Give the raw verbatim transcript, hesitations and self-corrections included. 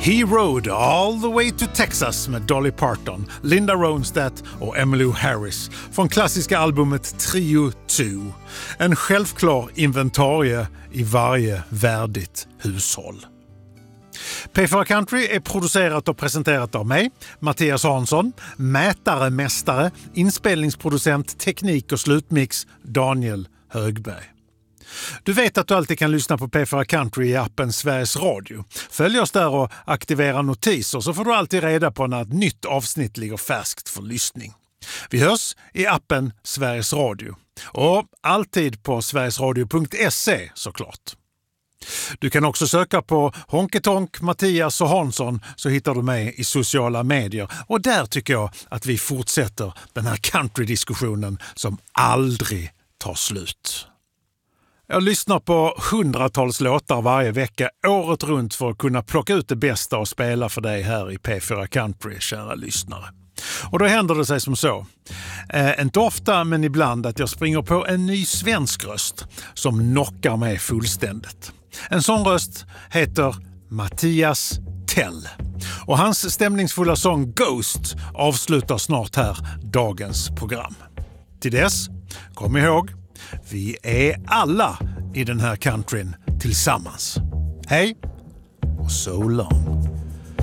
He Rode All the Way to Texas med Dolly Parton, Linda Ronstadt och Emmylou Harris från klassiska albumet Trio två. En självklar inventarie i varje värdigt hushåll. P fyra Country är producerat och presenterat av mig, Mattias Hansson, mätare, mästare, inspelningsproducent, teknik och slutmix Daniel Högberg. Du vet att du alltid kan lyssna på P fyra Country i appen Sveriges Radio. Följ oss där och aktivera notiser så får du alltid reda på när ett nytt avsnitt ligger färskt för lyssning. Vi hörs i appen Sveriges Radio och alltid på sverigesradio punkt se såklart. Du kan också söka på Honketonk, Mattias och Hansson så hittar du mig i sociala medier. Och där tycker jag att vi fortsätter den här country-diskussionen som aldrig tar slut. Jag lyssnar på hundratals låtar varje vecka året runt för att kunna plocka ut det bästa och spela för dig här i P fyra Country, kära lyssnare. Och då händer det sig som så. Eh, inte ofta men ibland att jag springer på en ny svensk röst som knockar mig fullständigt. En sån röst heter Mattias Tell. Och hans stämningsfulla sång Ghost avslutar snart här dagens program. Till dess, kom ihåg, vi är alla i den här countryn tillsammans. Hej och so long.